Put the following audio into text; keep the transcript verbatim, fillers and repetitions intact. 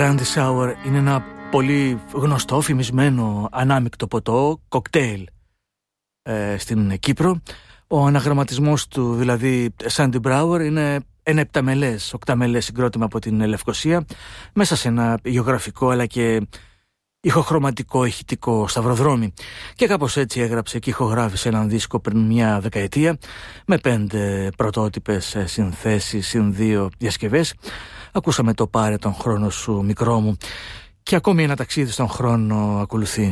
Brandy Sour είναι ένα πολύ γνωστό, φημισμένο, ανάμεικτο ποτό, κοκτέιλ ε, στην Κύπρο. Ο αναγραμματισμός του, δηλαδή Sandy Brower, είναι ένα επταμελές, οκταμελές συγκρότημα από την Λευκοσία, μέσα σε ένα γεωγραφικό αλλά και ηχοχρωματικό, ηχητικό σταυροδρόμι. Και κάπως έτσι έγραψε και ηχογράφησε έναν δίσκο πριν μια δεκαετία, με πέντε πρωτότυπες συνθέσεις, συν δύο διασκευές. Ακούσαμε το «Πάρε τον χρόνο σου, μικρό μου», και ακόμη ένα ταξίδι στον χρόνο ακολουθεί.